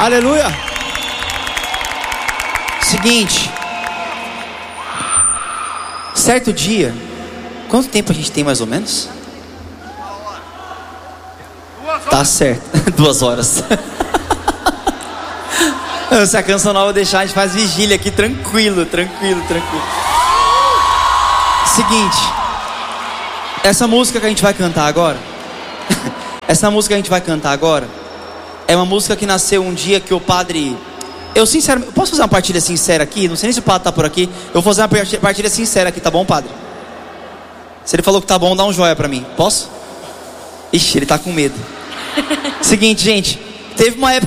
Aleluia. Seguinte. Certo dia, quanto tempo a gente tem mais ou menos? Tá certo, 2 horas. Se a canção nova deixar, a gente faz vigília aqui, tranquilo. Seguinte, essa música que a gente vai cantar agora, é uma música que nasceu um dia que o padre... Eu sinceramente, posso fazer uma partilha sincera aqui? Não sei nem se o padre tá por aqui. Eu vou fazer uma partilha sincera aqui, tá bom, padre? Se ele falou que tá bom, dá um joia pra mim. Posso? Ixi, ele tá com medo. Seguinte, gente, teve uma época